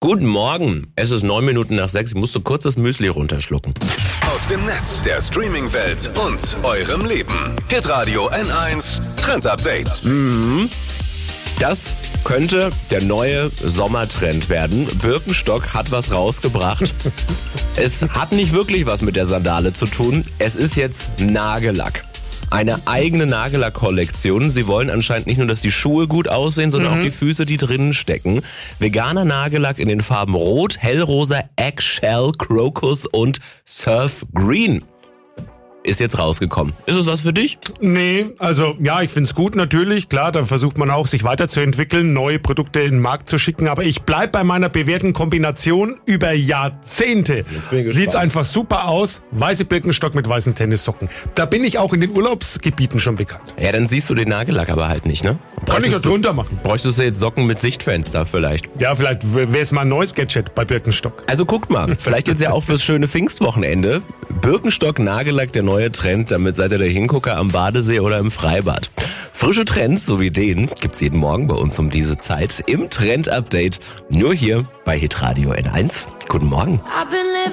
Guten Morgen. Es ist 9 Minuten nach 6. Ich musste kurz das Müsli runterschlucken. Aus dem Netz, der Streaming-Welt und eurem Leben. Hitradio N1 Trend Update. Das könnte der neue Sommertrend werden. Birkenstock hat was rausgebracht. Es hat nicht wirklich was mit der Sandale zu tun. Es ist jetzt Nagellack. Eine eigene Nagellack-Kollektion. Sie wollen anscheinend nicht nur, dass die Schuhe gut aussehen, sondern auch die Füße, die drinnen stecken. Veganer Nagellack in den Farben Rot, Hellrosa, Eggshell, Crocus und Surf Green. Ist jetzt rausgekommen. Ist es was für dich? Nee, also ja, ich find's gut natürlich. Klar, da versucht man auch, sich weiterzuentwickeln, neue Produkte in den Markt zu schicken. Aber ich bleib bei meiner bewährten Kombination über Jahrzehnte. Jetzt bin ich gespannt. Sieht's einfach super aus. Weiße Birkenstock mit weißen Tennissocken. Da bin ich auch in den Urlaubsgebieten schon bekannt. Ja, dann siehst du den Nagellack aber halt nicht, ne? Kann ich ja drunter machen. Bräuchtest du jetzt Socken mit Sichtfenster vielleicht? Ja, vielleicht wäre es mal ein neues Gadget bei Birkenstock. Also guckt mal, vielleicht jetzt ja auch fürs schöne Pfingstwochenende. Birkenstock Nagellack, der neue Trend, damit seid ihr der Hingucker am Badesee oder im Freibad. Frische Trends, so wie den, gibt's jeden Morgen bei uns um diese Zeit im Trend-Update. Nur hier bei Hitradio N1. Guten Morgen.